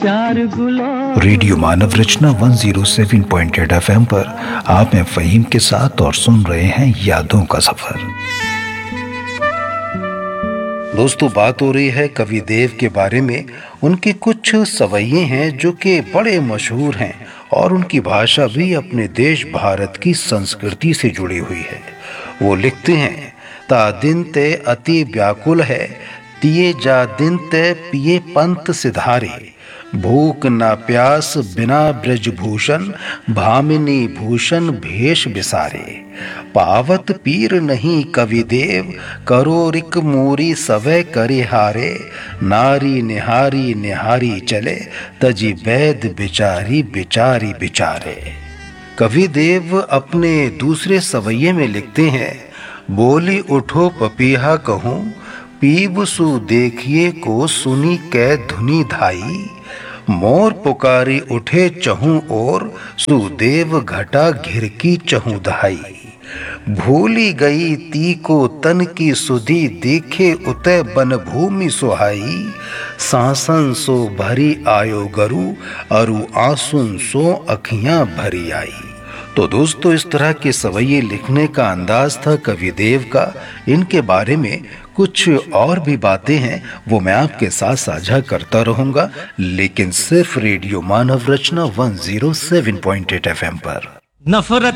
प्यार गुलाब। रेडियो मानव रचना 107.8 FM पर आप हैं फहीम के साथ और सुन रहे हैं यादों का सफर। दोस्तों, बात हो रही है कवि देव के बारे में। उनके कुछ सवैये हैं जो कि बड़े मशहूर हैं और उनकी भाषा भी अपने देश भारत की संस्कृति से जुड़ी हुई है। वो लिखते हैं, ता दिन ते अति व्याकुल है, तिये जा दिन ते पिए पंथ सिधारे। भूख ना प्यास बिना ब्रजभूषण, भामिनी भूषण भेष बिसारे। पावत पीर नहीं कवि देव, करो रिक मूरी सवै करे हारे। नारी निहारी निहारी चले, तजी वैद बिचारी बिचारी बिचारे। कवि देव अपने दूसरे सवैये में लिखते हैं, बोली उठो पपीहा कहूँ, पीब सु देखिए को सुनी कै धुनी धाई। मोर पुकारी उठे चहूँ और, सुदेव घटा घिरकी चहूँ दहाई। भूली गई ती को तन की सुधि, देखे उतय बन भूमि सुहाई। सांसन सो भरी आयो गरु, अरु आंसुन सो अखियां भरी आई। तो दोस्तों, इस तरह के सवैये लिखने का अंदाज था कवि देव का। इनके बारे में कुछ और भी बातें हैं, वो मैं आपके साथ साझा करता रहूंगा, लेकिन सिर्फ रेडियो मानव रचना 107.8 FM पर। नफरत